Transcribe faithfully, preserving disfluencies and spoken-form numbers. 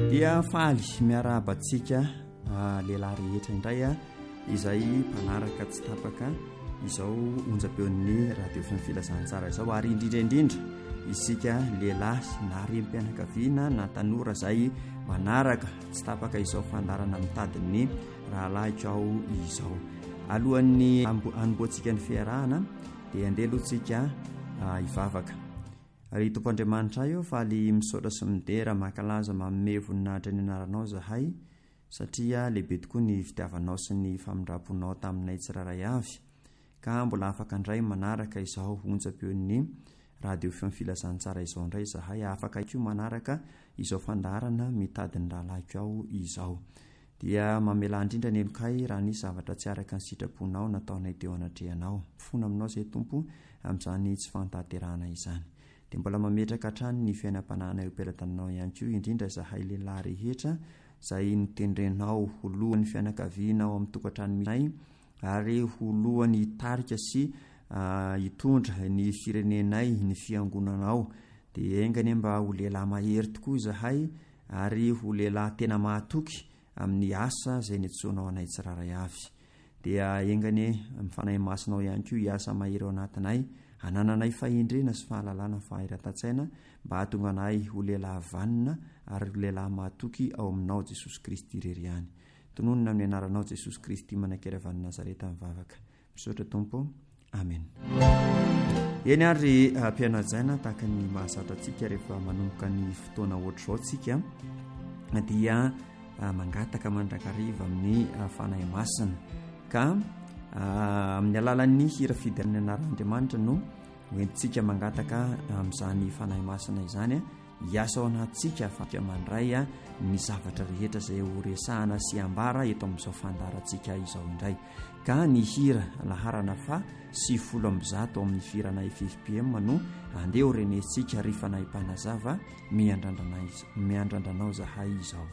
dia faly miarabantsika lehilahy rehetra indray a izay mpanaraka tsy tapaka izao onjam-peon'ny radio filazantsara izao ary indrindraindrindra isika lehilahy na rem-pianakaviana na tanora izay manaraka tsy tapaka izao fandarana mitadiny rahalahikao izao. Alohan'ny anomboantsika ny fiarahana dia andeha alohantsika hivavaka. Ry Tompo Andriamanitra io faly misaotra sy midera mankalaza manome voninahitra ny anaranao zahay satria lehibe tokoa ny fitiavanao sy ny famindramponao taminay tsiraray avy ka mbola afaka indray manaraka izao onjam-peon'ny radio filazantsara izao indray zahay afaka io manaraka izao fandarana mitadiny rahalahikao izao. Dia mamela indrindra ny elokay raha nisy zavatra tsy araka ny sitraponao nataonay teo anatrehanao. Fona aminao izay Tompo amin'izany tsy fantaterana izany. Dia mbola mametraka hatrany ny fiainam-panahana eo am-pelatananao ihany koa indrindra zahay lehilahy rehetra izay nitendrenao ho lohan'ny fianakaviana ao amin'ny tokantrano minay ary ho lohan'ny hitarika sy uh, hitondra ny firenenay ny fiangonanao. Dia engany mba ho lehilahy mahery tokoa zahay ary ho lehilahy tena mahatoky amin'ny asa izay nitsoanao anay tsiraray avy. Dia engany mifanahy masinao ihany koa hiasa mahery ao anatinay hanananay fahindrena sy fahalalana fahairatatsaina mba hahatonga anay ho lehilahy vanina ary ho lehilahy mahatoky ao aminao Jesosy Kristy irery ihany. Tononona amin'ny anaranao Jesosy Kristy manankeravany Nazareta mivavaka. Misaotra Tompo. Amen. Eny ary mpianajaina tahaka ny mahazatra antsika rehefa manomboka ny fotoana ohatr'izao tsika dia mangataka mandrakariva amin'ny fanahy masina ka amin'ny alalan'ny hira fidiran'ny anaran'Andriamanitra no hoentintsika mangataka amin'izany fanahy masina izany hiasa ao anatintsika afaka mandray ny zavatra rehetra izay ho resahana sy ambara eto amin'izao fandarantsika izao indray. Ka ny hira laharana fa sy folo amby zato amin'ny firana F F P M no andeha ho renesintsika ry fanahy mpanazava miandrandranao zahay izao.